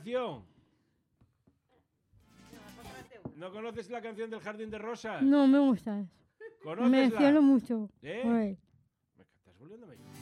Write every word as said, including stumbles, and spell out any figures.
canción? ¿No conoces la canción del Jardín de Rosas? No me gusta eso. ¿Conócesla? Me decepciono mucho. ¿Eh? Pues. Me estás volviendo a